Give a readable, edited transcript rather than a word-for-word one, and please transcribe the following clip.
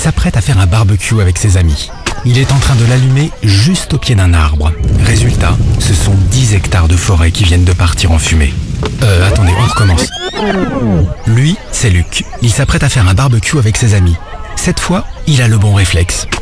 s'apprête à faire un barbecue avec ses amis. Il est en train de l'allumer juste au pied d'un arbre. Résultat, ce sont 10 hectares de forêt qui viennent de partir en fumée. Attendez, on recommence. Lui, c'est Luc. Il s'apprête à faire un barbecue avec ses amis. Cette fois, il a le bon réflexe.